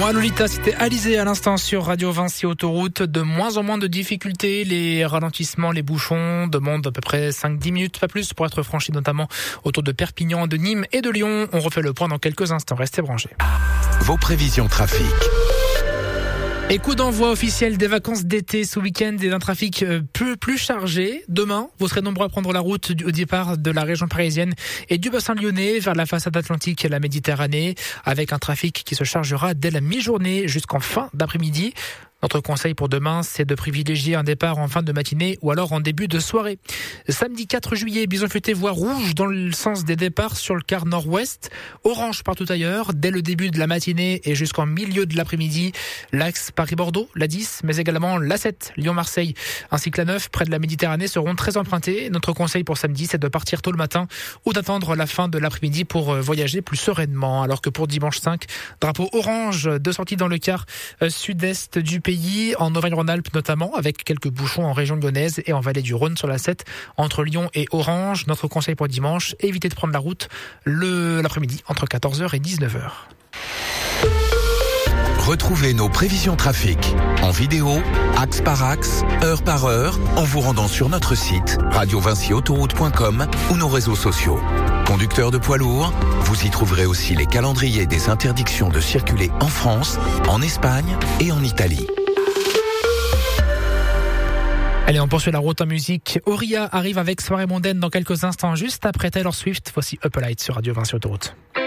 Moi, Lolita, c'était Alizé à l'instant sur Radio Vinci Autoroute. De moins en moins de difficultés. Les ralentissements, les bouchons demandent à peu près 5-10 minutes, pas plus, pour être franchis, notamment autour de Perpignan, de Nîmes et de Lyon. On refait le point dans quelques instants. Restez branchés. Vos prévisions trafic. Et coup d'envoi officiel des vacances d'été ce week-end et d'un trafic plus chargé. Demain, vous serez nombreux à prendre la route au départ de la région parisienne et du bassin lyonnais vers la façade atlantique et la Méditerranée, avec un trafic qui se chargera dès la mi-journée jusqu'en fin d'après-midi. Notre conseil pour demain, c'est de privilégier un départ en fin de matinée ou alors en début de soirée. Samedi 4 juillet, bison futé voie rouge dans le sens des départs sur le quart nord-ouest. Orange partout ailleurs, dès le début de la matinée et jusqu'en milieu de l'après-midi. L'axe Paris-Bordeaux, la 10, mais également la 7, Lyon-Marseille, ainsi que la 9, près de la Méditerranée, seront très empruntés. Notre conseil pour samedi, c'est de partir tôt le matin ou d'attendre la fin de l'après-midi pour voyager plus sereinement. Alors que pour dimanche 5, drapeau orange de sortie dans le quart sud-est du pays, en Auvergne-Rhône-Alpes notamment, avec quelques bouchons en région lyonnaise et en vallée du Rhône sur la 7, entre Lyon et Orange. Notre conseil pour dimanche, évitez de prendre la route l'après-midi entre 14h et 19h. Retrouvez nos prévisions trafic en vidéo, axe par axe, heure par heure, en vous rendant sur notre site radiovinciautoroute.com ou nos réseaux sociaux. Conducteurs de poids lourds, vous y trouverez aussi les calendriers des interdictions de circuler en France, en Espagne et en Italie. Allez, on poursuit la route en musique. Auria arrive avec Soirée mondaine dans quelques instants, juste après Taylor Swift. Voici Up Light sur Radio Vinci Autoroute.